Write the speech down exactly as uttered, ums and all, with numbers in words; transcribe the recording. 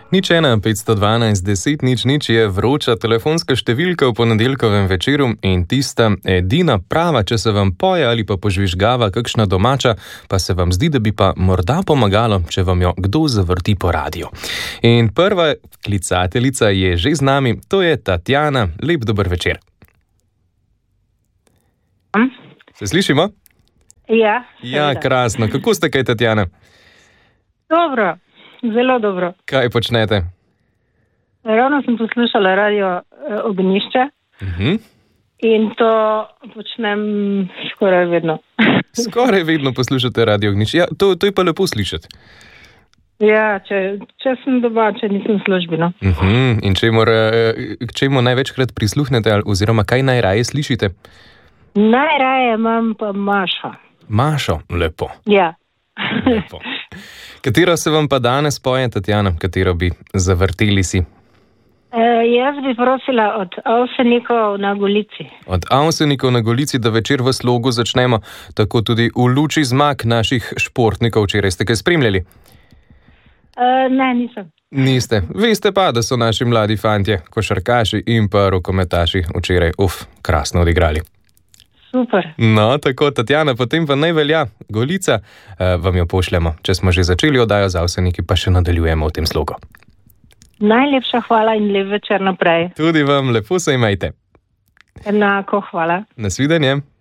Nič ena, petsto dvanajst, deset, nič, nič je vroča telefonska številka v ponedeljkovem večeru in tista edina prava, če se vam poje ali pa požvižgava kakšna domača, pa se vam zdi, da bi pa morda pomagalo, če vam jo kdo zavrti po radiju. In prva klicateljica je že z nami, to je Tatjana. Lep dober večer. Se slišimo? Ja. Ja, krasno. Kako ste kaj, Tatjana? Dobro, zelo dobro. Kaj počnete? Ravno sem poslušala radio Ognjišče uh-huh. in to počnem skoraj vedno. Skoraj vedno poslušate radio Ognjišče. Ja, to, to je pa lepo slišati. Ja, če, če sem doma, če nisem v službi, no. Uh-huh. In čemu, čemu največkrat prisluhnete oziroma kaj najraje slišite? Najraje imam pa Mašo. Mašo, lepo. Ja. Lepo. Katero se vam pa danes poje, Tatjana? Katero bi zavrteli si? E, jaz bi prosila od Avsenikov na Golici. Od Avsenikov na Golici, da večer v slogu začnemo, tako tudi v luči zmag naših športnikov. Včeraj ste kaj spremljali? E, ne, nisem. Niste. Veste pa, da so naši mladi fantje, košarkaši in pa rokometaši včeraj, uf, krasno odigrali. Super. No, tako, Tatjana, potem pa naj velja Golica, eh, vam jo pošljemo. Če smo že začeli oddajo z Avseniki, pa še nadaljujemo v tem slogu. Najlepša hvala in lep večer naprej. Tudi vam, lepo se imejte. Enako, hvala. Nasvidenje.